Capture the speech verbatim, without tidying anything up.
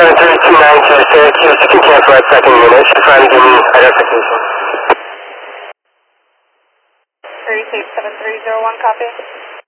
seven three two nine two Syracuse, you can cancel that second unit. She's trying to give me identification. thirty-six seven three zero one, copy.